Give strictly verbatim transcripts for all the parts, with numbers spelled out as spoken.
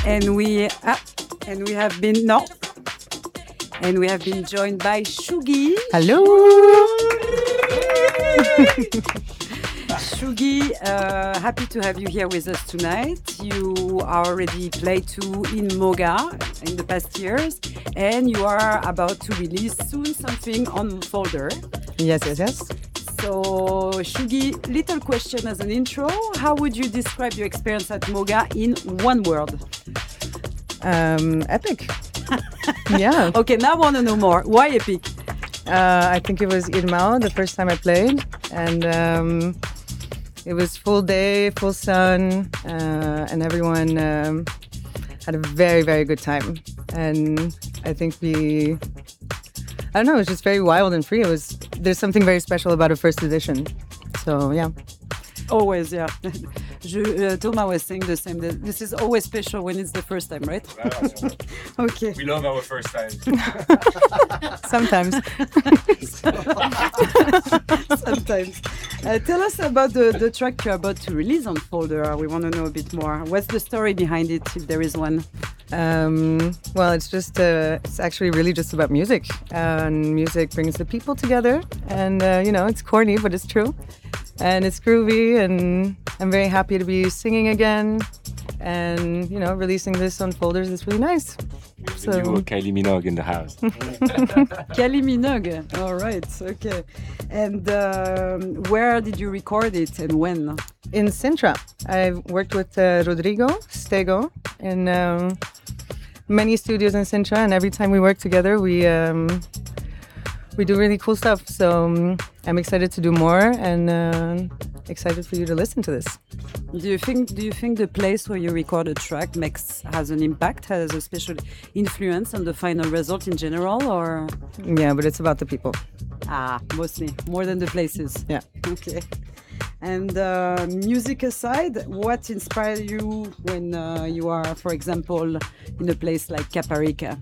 And we ah, and we have been no, and we have been joined by Shugi. Hello. Shugi, uh, happy to have you here with us tonight. You are already played to in Moga in the past years, and you are about to release soon something on Folder. Yes, yes, yes. So, Shugi, little question as an intro. How would you describe your experience at Moga in one word? Um, epic. Yeah. Okay, now I want to know more. Why epic? Uh, I think it was Irmão the first time I played, and um, it was full day, full sun, uh, and everyone um, had a very, very good time. And I think we, I don't know, it was just very wild and free. It was, there's something very special about a first edition. So, yeah. Always, yeah. Je, uh, Thomas was saying the same. This is always special when it's the first time, right? Okay. We love our first time. Sometimes. Sometimes. Uh, tell us about the, the track you're about to release on Folder. We want to know a bit more. What's the story behind it, if there is one? Um, well, it's just, uh, it's actually really just about music. Uh, and music brings the people together. And, uh, you know, it's corny, but it's true. And it's groovy, and I'm very happy to be singing again. And, you know, releasing this on Folders is really nice. So you were Kylie Minogue in the house. Kylie Minogue. All right. Okay. And um, where did you record it and when? In Sintra. I've worked with uh, Rodrigo Stego in um, many studios in Sintra, and every time we work together, we um, we do really cool stuff. So um, I'm excited to do more, and uh, excited for you to listen to this. Do you think do you think the place where you record a track makes has an impact, has a special influence on the final result in general, or? Yeah, but it's about the people. Ah, mostly more than the places. Yeah. Okay. And uh, music aside, what inspired you when uh, you are, for example, in a place like Caparica?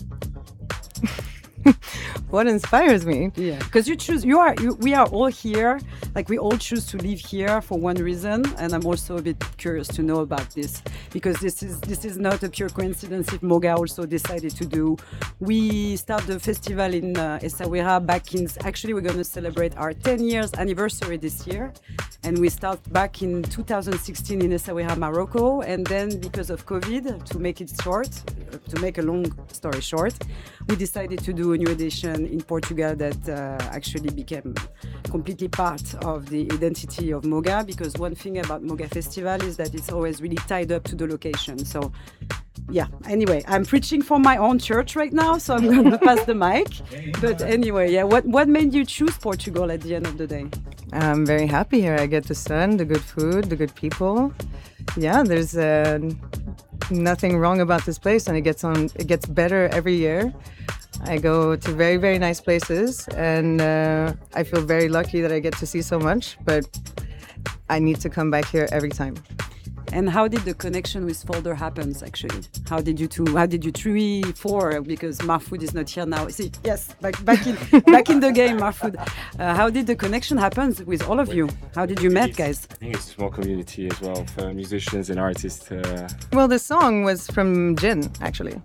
What inspires me? Yeah, because you choose. You are. You, we are all here. Like we all choose to live here for one reason, and I'm also a bit curious to know about this because this is this is not a pure coincidence. If Moga also decided to do, we start the festival in uh, Essaouira back in. Actually, we're going to celebrate our ten years anniversary this year, and we start back in two thousand sixteen in Essaouira, Morocco, and then because of COVID, to make it short, to make a long story short, we decided to do a new edition in Portugal that uh, actually became completely part of the identity of Moga, because one thing about Moga Festival is that it's always really tied up to the location. So yeah, anyway, I'm preaching for my own church right now, so I'm going to pass the mic. But anyway, yeah, what, what made you choose Portugal at the end of the day? I'm very happy here. I get the sun, the good food, the good people. Yeah, there's uh, nothing wrong about this place, and it gets on. It gets better every year. I go to very, very nice places, and uh, I feel very lucky that I get to see so much, but I need to come back here every time. And how did the connection with Folder happen, actually? How did you two, how did you three, four, because Mahfoud is not here now. See, yes, back, back, in, back in the game, Mahfoud. Uh, how did the connection happen with all of you? How did you meet, guys? I think it's a small community as well for musicians and artists. Uh... Well, the song was from Jin, actually.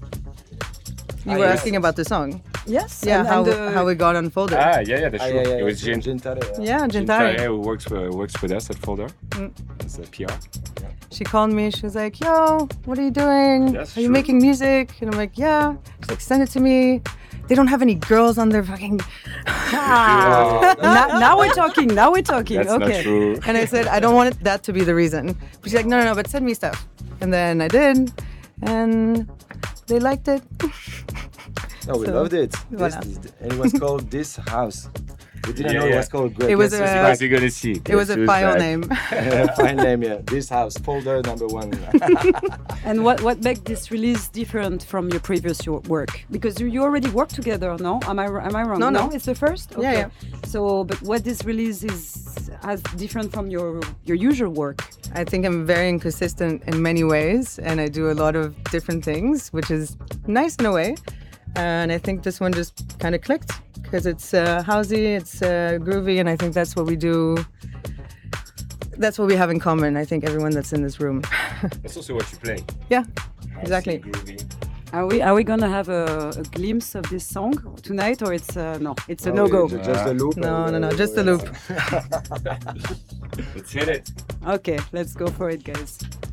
You ah, were yes. asking about the song. Yes. Yeah, and, how, and the... how it got on Folder. Ah, yeah, yeah, that's ah, true. Yeah, yeah, it was Jin. Jin Tare. Yeah, Jin Jin Tare. Tare, who works, for, works with us at Folder Mm. as a P R. Yeah. She called me, she was like, yo, what are you doing? That's are you true. making music? And I'm like, yeah. She's like, send it to me. They don't have any girls on their fucking... Ah. now, now we're talking, now we're talking. That's okay. not true. And I said, I don't want it, that to be the reason. But she's like, no, no, no, but send me stuff. And then I did, and they liked it. No, we So, loved it. voilà. This, this, and it was called This House. We didn't Yeah, know it yeah. was called Great. It was Yes, a- yes, Uh, as you're gonna see. It was a file name. yes. Fine name, yeah. This House, Folder number one. And what, what makes this release different from your previous your work? Because you, you already worked together, no? Am I am I wrong? No, no. It's the first? Yeah, yeah. So, but what this release is as different from your your usual work? I think I'm very inconsistent in many ways, and I do a lot of different things, which is nice in a way. And I think this one just kind of clicked because it's uh, housey, it's uh, groovy, and I think that's what we do. That's what we have in common. I think everyone that's in this room. That's also what you play. Yeah, Housey, exactly. groovy. Are we are we gonna have a, a glimpse of this song tonight, or it's uh, no? It's a Oh, no go. ju- Just the loop. No, and, no, no, uh, just the yeah. loop. Let's hit it. Okay, let's go for it, guys.